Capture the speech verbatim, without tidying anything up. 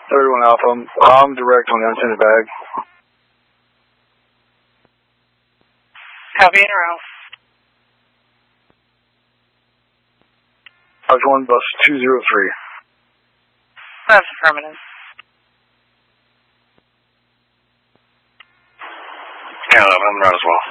thirty-one Alpha. I'm direct on the unsended bag. Copy in a row. Dodge one, bus two zero three. That's affirmative. Yeah, I'm not as well.